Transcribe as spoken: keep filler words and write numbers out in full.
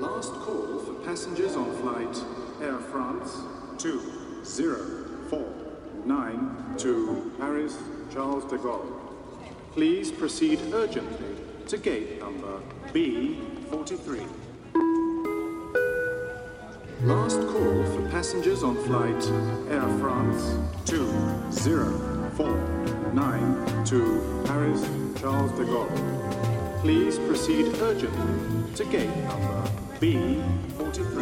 Last call for passengers on flight Air France two zero four nine to Paris Charles de Gaulle. Please proceed urgently to gate number B forty-three. Last call for passengers on flight Air France two zero four nine to Paris Charles de Gaulle. Please proceed urgently to gate number B forty-three.